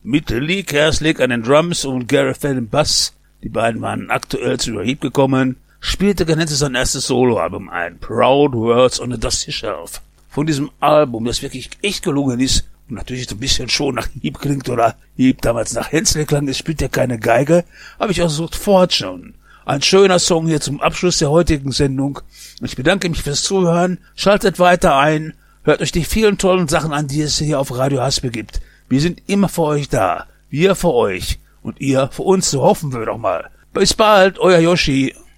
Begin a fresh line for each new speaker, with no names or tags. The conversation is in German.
Mit Lee Kerslake an den Drums und Gareth Fell im Bass, die beiden waren aktuell zu Heap gekommen, spielte Ganette sein erstes Soloalbum ein, Proud Words on a Dusty Shelf. Von diesem Album, das wirklich echt gelungen ist und natürlich so ein bisschen schon nach Heap klingt oder Heap damals nach Hensley klang, es spielt ja keine Geige, habe ich auch sofort schon. Ein schöner Song hier zum Abschluss der heutigen Sendung. Ich bedanke mich fürs Zuhören, schaltet weiter ein, hört euch die vielen tollen Sachen an, die es hier auf Radio Haspel gibt. Wir sind immer für euch da. Wir für euch. Und ihr für uns, so hoffen wir doch mal. Bis bald, euer Yoshi.